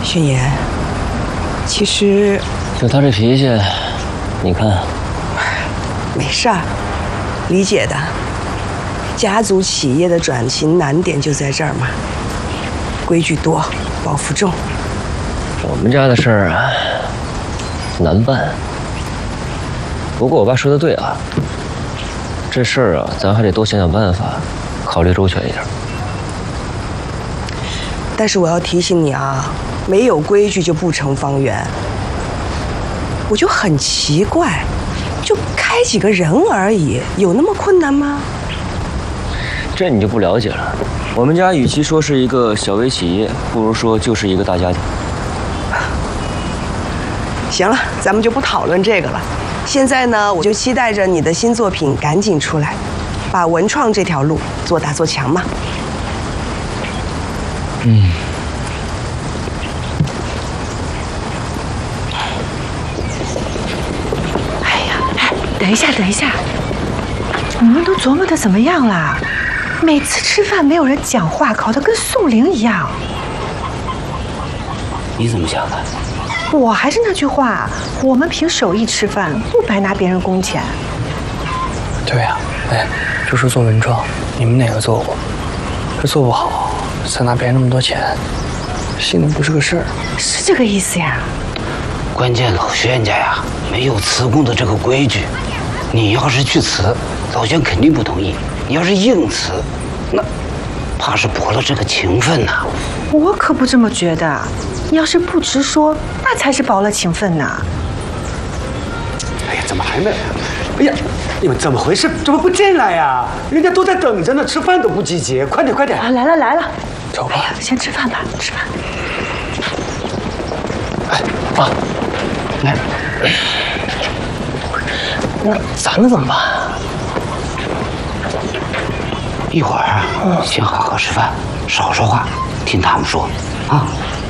宣言，其实就他这脾气，你看， 没事儿，理解的。家族企业的转型难点就在这儿嘛，规矩多，包袱重。 我们家的事儿啊，难办。不过我爸说的对啊，这事儿啊，咱还得多想想办法，考虑周全一点。 但是我要提醒你啊，没有规矩就不成方圆。我就很奇怪，就开几个人而已，有那么困难吗？ 这你就不了解了。我们家与其说是一个小微企业，不如说就是一个大家庭。 行了，咱们就不讨论这个了。现在呢，我就期待着你的新作品赶紧出来，把文创这条路做大做强嘛。 嗯。 哎呀，哎，等一下，等一下，你们都琢磨的怎么样啦？每次吃饭没有人讲话，搞得跟送灵一样。 你怎么想的？ 我还是那句话，我们凭手艺吃饭，不白拿别人工钱。 对呀，哎，就说做文创，你们哪个做过？这做不好，再拿别人那么多钱，心里不是个事儿。 是这个意思呀？ 关键老宣家呀，没有辞工的这个规矩。你要是去辞，老宣肯定不同意；你要是硬辞，那怕是驳了这个情分呐。 我可不这么觉得。你要是不直说，那才是薄了情分呢。 哎呀，怎么还没来？哎呀，你们怎么回事？怎么不进来呀？人家都在等着呢，吃饭都不积极，快点快点！ 啊，来了来了， 走吧。 哎呀，先吃饭吧，吃饭。 哎，爸，来，那咱们怎么办？ 一会儿啊，先好好吃饭，少说话，听他们说啊。